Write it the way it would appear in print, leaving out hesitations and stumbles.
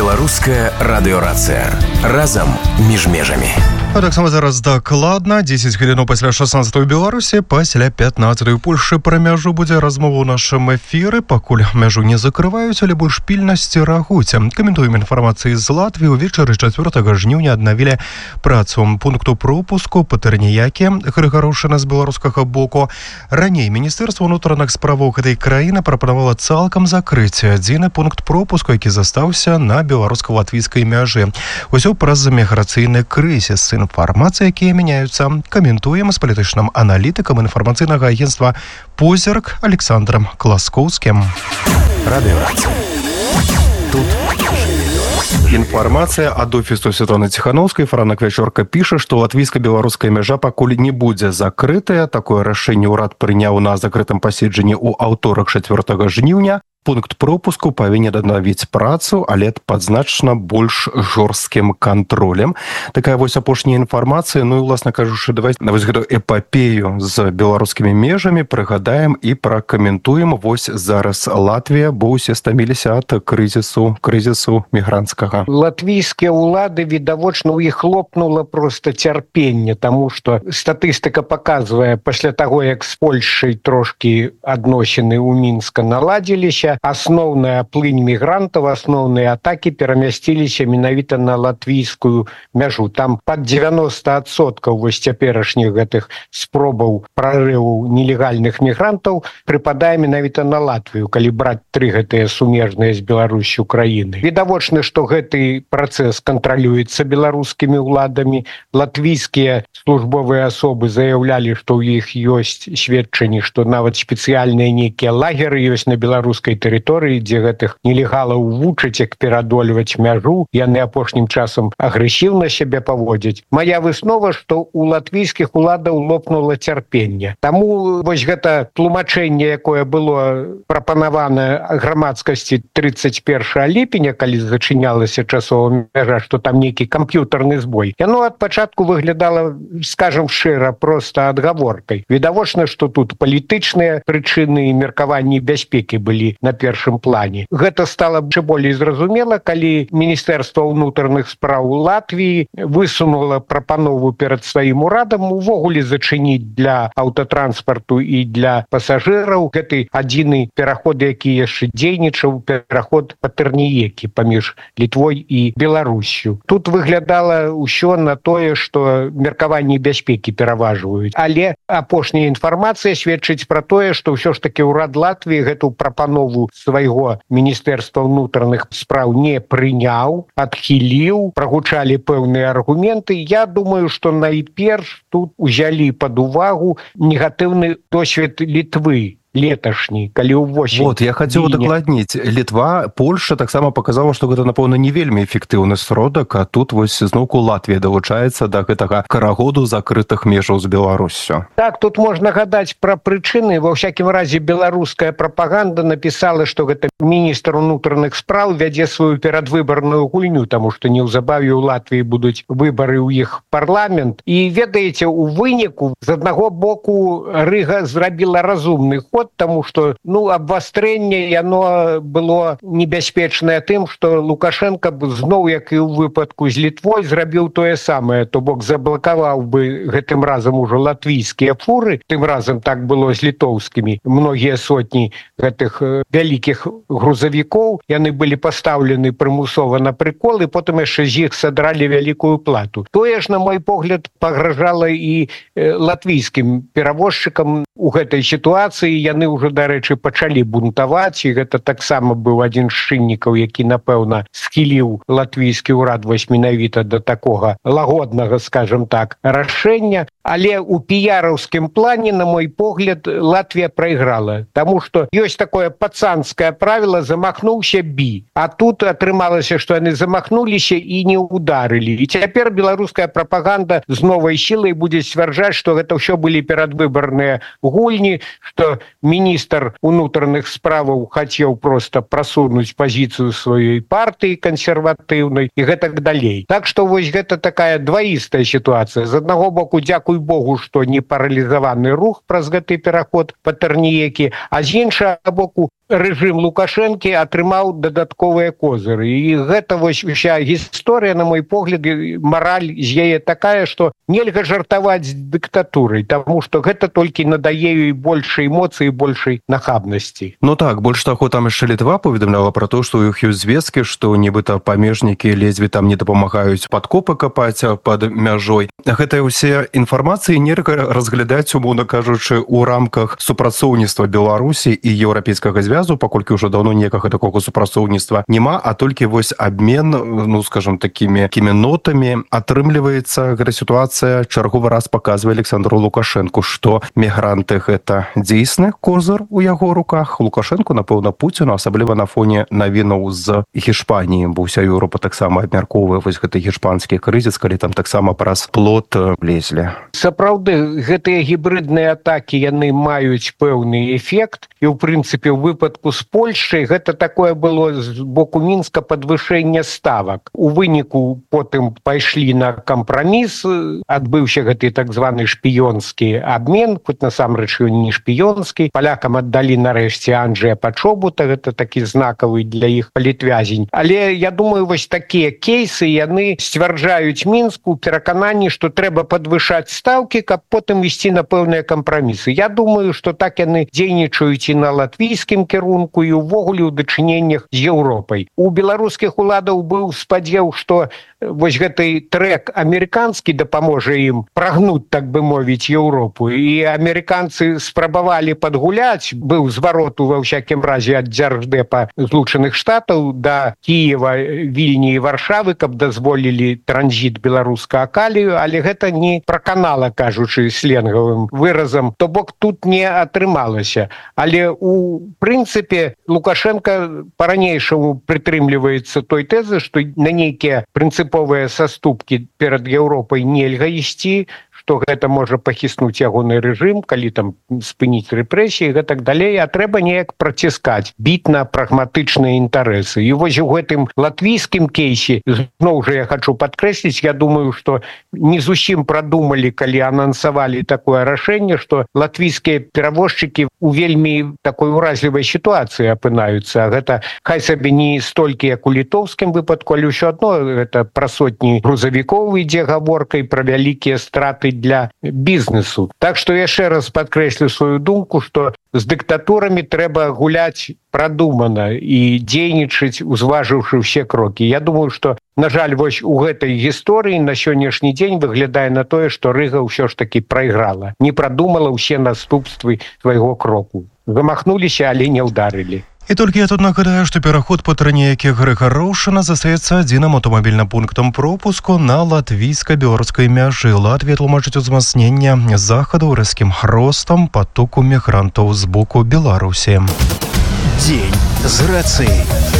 Беларуская радыёрацыя. Разам між межамі. А таксама зараз дакладна 10 хвілінаў пасля 16 у Беларусі, пасля 15 у Польшы. Пра мяжу будзе размова ў нашым эфіры. Пакуль мяжу не закрываюць, але больш пільнасці рагуць. Каментуем інфармацыі з Латвіі. Увечары 4 жніўня аднавілі працу пункту пропуску Патэрніякі, Грыгарушына з беларускага боку. Раней Міністэрства ўнутраных справаў гэтай краіны прапанавала цалкам закрыць адзіны пункт пропуску, які застаўся на беларуска-латвійскай мяжы. Усё праз міграцыйны крызіс. Інфармацыі, якія мяняюцца. Каментуем з палітычным аналітыкам інфармацыйнага агенцтва «Позірк» Александром Класкоўскім. Радыёрацыя. Тут Інфармацыя ад офісу Светланы Ціхановскай. Франак Вячорка піша, што латвійска-беларуская мяжа пакуль не будзе закрытая. Такое рашэнне ўрад прыняў на закрытым паседжанні ў аўторак 4 жніўня. Пункт пропуску павінен аднавіць працу, але пад значна больш жорсткім кантролем. Такая вось апошняя інфармацыя. Ну і, уласна кажучы, давайте вось гэту эпапею з беларускімі межамі прыгадаем і пракаментуем. Вось зараз Латвія, бо ўсе стаміліся ад крызісу мігранцкага. Латвійскія ўлады, відавочна, у іх лопнула проста цярпенне, таму што статыстыка паказвае, пасля таго, як з Польшай трошкі адносіны ў Мінска наладзіліся, асноўная плынь мігрантаў, асноўныя атакі перамясціліся менавіта на латвійскую мяжу. Там пад 90% вось цяперашніх гэтых спробаў прарыву нелегальных мігрантаў прыпадае менавіта на Латвію, калі браць тры гэтыя сумежныя з Беларусю краіны. Відавочна, што гэты працэс кантралюецца беларускімі ўладамі. Латвійскія службовыя асобы заяўлялі, што ў іх ёсць сведчанні, што нават спецыяльныя нейкія лагеры ёсць на беларускай тэрыторыі, дзе гэтых нелегалаў вучаць, як пераадольваць мяжу. Яны апошнім часам агрэсіўна сябе паводзяць. Мая выснова, што у латвійскіх уладаў лопнула цярпенне. Таму вось гэта тлумачэнне, якое было прапанавана грамадскасці 31 ліпеня, калі зачынялася часова мяжа, што там нейкі камп'ютарны збой, яно ад пачатку выглядала, скажам шчыра, проста адгаворкай. Відавочна, што тут палітычныя прычыны і меркаванні бяспекі былі на першым плане. Гэта стала яшчэ болей зразумела, калі Міністэрства ўнутраных спраў Латвіі высунула прапанову перад сваім урадам увогуле зачыніць для аўтатранспарту і для пасажыраў гэты адзіны пераход, які яшчэ дзейнічаў, пераход Патэрніякі паміж Літвой і Беларуссю. Тут выглядала ўсё на тое, што меркаванні бяспекі пераважваюць. Але апошняя інфармацыя сведчыць пра тое, што ўсё ж такі ўрад Латвіі гэту прапанову свайго Міністэрства ўнутраных спраў не прыняў, адхіліў, прагучалі пэўныя аргументы. Я думаю, што найперш тут узялі пад увагу негатыўны досвед Літвы леташні, калі ўвосень. Вот, я хацеў удакладніць. Літва, Польша таксама паказала, што гэта, напэўна, не вельмі эфектыўны сродак, а тут вось зноўку Латвія далучаецца да гэтага карагоду закрытых межаў з Беларуссю. Так, тут можна гадаць пра прычыны. Ва ўсякім разе беларуская прапаганда напісала, што гэта міністр унутраных спраў вядзе сваю перадвыбарную гульню, таму што неўзабаве ў Латвіі будуць выбары ў іх парламент. І ведаеце, у выніку з аднаго боку Рыга зрабіла разумны ход, таму што, абвастрэнне яно было небяспечнае тым, што Лукашенко зноў, як і ў выпадку з Літвой, зрабіў тое самае, то бок заблакаваў бы гэтым разам ужо латвійскія фуры, тым разам так было з літоўскімі. Многія сотні гэтых вялікіх грузавікоў, яны былі пастаўлены прымусова на прыкол, і потым яшчэ з іх садралі вялікую плату. Тое ж, на мой погляд, пагражала і латвійскім перавозчыкам у гэтай сітуацыі. Яны ўжо, дарэчы, пачалі бунтаваць, і гэта таксама быў адзін з чыннікаў, які, напэўна, схіліў латвійскі ўрад вось менавіта да такога лагоднага, скажем так, рашэння. Але ў піяраўскім плане, на мой погляд, Латвія прайграла, таму што ёсць такое пацанскае правіла «замахнуўся, бі». А тут атрымалася, што яны замахнуліся і не ударылі. І цяпер беларуская прапаганда з новай сілай будзе сцвярджаць, што гэта ўсё былі перадвыбарныя гульні, што міністр унутраных справаў хацеў проста прасунуць пазіцыю сваёй партыі кансерватыўнай і гэтак далей. Так што вось гэта такая дваістая сітуацыя. З аднаго боку, дзякуй Богу, што не паралізаваны рух праз гэты пераход Патэрніякі, а з іншага боку, рэжым Лукашэнкі атрымаў дадатковыя козыры. І гэта вось уся гісторыя, на мой погляд, мараль з яе такая, што нельга жартаваць з дыктатурай, таму што гэта толькі надае ёй большай эмоцыі, большай нахабнасці. Ну так, больш таго, там яшчэ Літва паведамляла пра то, што ў іх ёсць звесткі, што нібыта памежнікі ледзьве там не дапамагаюць падкопы капаць пад мяжой. Гэтыя ўсе інфармацыі нельга разглядаць, умоўна кажучы, у рамках супрацоўніцтва Беларусі і Еўрапейскага звязу, паколькі ўжо даўно ніякага такога супрацоўніцтва няма, а толькі вось абмен, ну, скажам, такімі нотамі. Атрымліваецца, гэта сітуацыя чарговы раз паказвае Александру Лукашэнку, што мігранты гэта дзейсны козыр у яго руках. Лукашэнку, напэўна, Пуціну, асабліва на фоне навінаў з Гішпаніі, бо ўся Еўропа таксама абмяркоўвае вось гэты гішпанскі крызіс, калі там таксама праз плот лезлі. Сапраўды, гэтыя гібридныя атакі, яны маюць пэўны эфект, і ў прынцыпе ў выпадку з Польшчай гэта такое было з боку Мінска падвышэнне ставак. У выніку потым пайшлі на кампраміс, адбыўся гэты так званы шпіёнскі абмен, хоць насамрэч ён не шпіёнскі. Палякам аддалі нарэшце Анджэя Пачобута, гэта такі знакавы для іх палітвязень. Але я думаю, вось такія кейсы, яны сцвярджаюць Мінску перакананні, што трэба падвышаць стаўкі, каб потым ісці на пэўныя кампрамісы. Я думаю, што так яны дзейнічаюць і на латвійскім кірунку, і ўвогуле ў дачыненнях з Еўропай. У беларускіх уладаў быў спадзеў, што вось гэты трэк амерыканскі дапаможа ім прагнуць, так бы мовіць, Еўропу. І амерыканцы спрабавалі падгуляць, быў зварот ва ўсякім разе ад дзярждэпа Злучаных Штатаў да Кіева, Вільні і Варшавы, каб дазволілі транзіт беларускага калію, але гэта не праканала, кажучы сленгавым выразам, то бок тут не атрымалася. Але у прынцыпе Лукашенко па-ранейшаму прытрымліваецца той тэзы, што на нейкія прынцыповыя саступкі перад Еўропай нельга ісці, што гэта можа пахіснуць ягоны рэжым, калі там спыніць рэпрэсіі і гэтак далей, а трэба неяк праціскаць, біць на прагматычныя інтарэсы. І вось у гэтым латвійскім кейсе, зноў жа я хачу падкрэсліць, я думаю, што не зусім прадумалі, калі анансавалі такое рашэнне, што латвійскія перавозчыкі у вельмі такой уразлівай сітуацыі апынаюцца. Гэта хай сабе не столькі, як у літоўскім выпадку, але ўсё адно гэта пра сотні грузавікоў ідзе гаворка і пра вялікія страты для бізнесу. Так што яшчэ раз падкрэслю сваю думку, што з дыктатурамі трэба гуляць прадумана і дзейнічаць, узважыўшы ўсе крокі. Я думаю, што, на жаль, вось у гэтай гісторыі на сённяшні дзень выглядае на тое, што Рыга ўсё ж такі прайграла, не прадумала ўсе наступствы свайго кроку. Замахнуліся, але не ўдарылі. І толькі я тут нагадаю, што пераход па траніякі Грыгароўшчына застаецца адзіным аўтамабільным пунктам пропуску на латвійска-беларускай мяжы. Латвія тлумачыць узмацнення захаду рэзкім ростам патоку мігрантаў з боку Беларусі. Дзень з рацыяй.